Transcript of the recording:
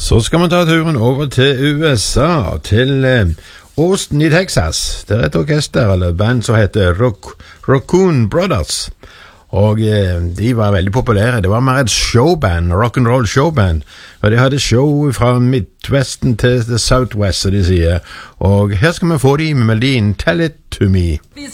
Så skal vi ta turen over til USA, til Austin i Texas. Det et orkester, eller band som heter Raccoon Brothers. Og de var veldig populære. Det var mer et showband, rock'n'roll showband. Og de hadde show fra Midwesten til the Southwest, som de sier. Og her skal vi få de med melodien Tell It To Me. These